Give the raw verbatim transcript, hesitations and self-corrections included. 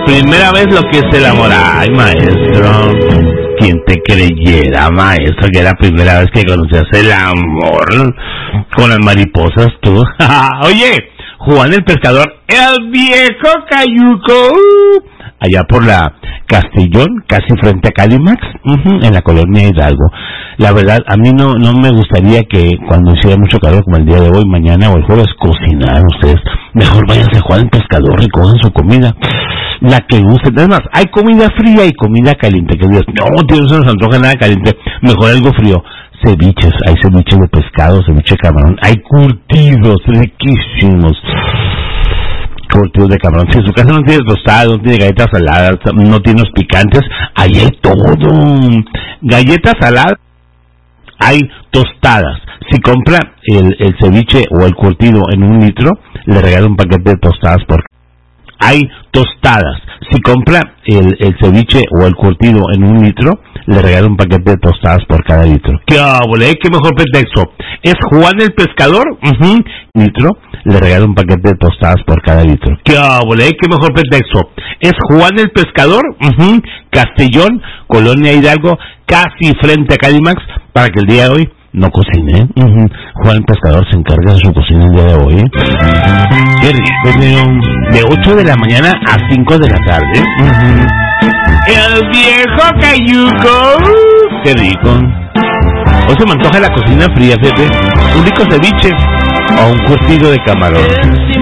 Primera vez lo que es el amor. Ay, maestro, ¿quién te creyera, maestro, que era la primera vez que conocías el amor con las mariposas tú? Oye, Juan el Pescador, el viejo cayuco, allá por la Castellón, casi frente a Calimax, uh-huh, en la colonia Hidalgo. La verdad, a mí no no me gustaría que cuando hiciera mucho calor como el día de hoy, mañana o el jueves, cocinaran ustedes. Mejor váyanse a Juan el Pescador y cojan su comida, la que gusten. Además, hay comida fría y comida caliente. Que Dios, no, tío, no se nos antoja nada caliente, mejor algo frío. Ceviches, hay ceviche de pescado, ceviche de camarón, hay curtidos riquísimos. Curtidos de camarón. Si su casa no tiene tostadas, no tiene galletas saladas, no tiene los picantes, ahí hay todo. Galletas saladas, hay tostadas. Si compra el, el ceviche o el curtido en un litro, le regala un paquete de tostadas por. Hay tostadas. Si compra el, el ceviche o el curtido en un litro, le regala un paquete de tostadas por cada litro. ¡Qué ábole! ¡Qué mejor pretexto! ¿Es Juan el Pescador? Uh-huh. Litro, le regala un paquete de tostadas por cada litro. ¡Qué ábole! ¡Qué mejor pretexto! ¿Es Juan el Pescador? Uh-huh. Castellón, Colonia Hidalgo, casi frente a Calimax, para que el día de hoy no cocine. Uh-huh. Juan el Pescador se encarga de su cocina el día de hoy. Qué rico, de ocho de la mañana a cinco de la tarde. Uh-huh. El viejo cayuco. Qué rico. Hoy se me antoja la cocina fría, fíjate. Un rico ceviche o un curtido de camarón.